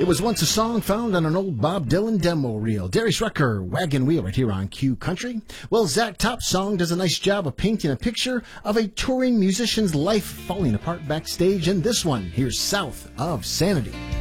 It was once a song found on an old Bob Dylan demo reel. Darius Rucker, Wagon Wheel, right here on Q Country. Well, Zach Top's song does a nice job of painting a picture of a touring musician's life falling apart backstage. And this one, here's South of Sanity.